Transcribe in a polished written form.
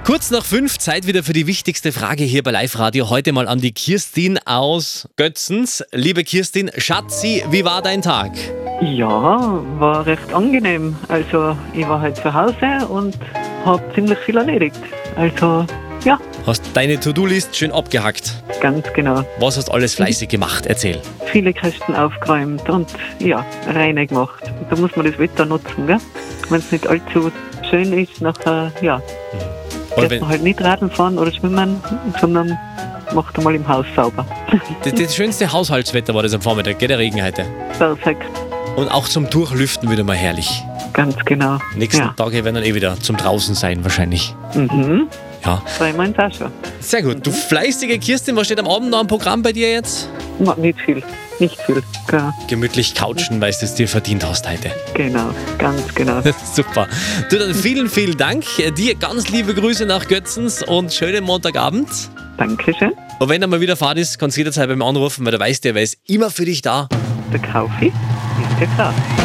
Kurz nach 5, Zeit wieder für die wichtigste Frage hier bei Live Radio. Heute mal an die Kirstin aus Götzens. Liebe Kirstin, Schatzi, wie war dein Tag? Ja, war recht angenehm. Also ich war halt zu Hause und habe ziemlich viel erledigt. Also ja, Hast deine To-Do-List schön abgehackt. ganz genau. Was hast alles fleißig gemacht? Erzähl. Viele Kästen aufgeräumt und ja, reine gemacht. Da muss man das Wetter nutzen, gell? Wenn es nicht allzu schön ist, nachher, ja, Und darf man halt nicht Radl fahren oder schwimmen, sondern macht einmal im Haus sauber. das schönste Haushaltswetter war das am Vormittag, gell, der Regen heute. Perfekt, Und auch zum Durchlüften wieder mal herrlich. ganz genau. Nächsten Ja. Tage werden dann wieder zum Draußen sein wahrscheinlich. Ja, Freuen wir uns auch schon. sehr gut. Du fleißige Kirstin, was steht am Abend noch am Programm bei dir jetzt? Nicht viel, nicht viel. Ja, Gemütlich couchen, weil du es dir verdient hast heute. genau, ganz genau. Super. Du, dann vielen, vielen Dank. Dir ganz liebe Grüße nach Götzens und schönen Montagabend. Dankeschön. Und wenn er mal wieder Fahrt ist, kannst du jederzeit bei mir anrufen, weil du weißt, der ist immer für dich da. Der Kaufi ist gekauft.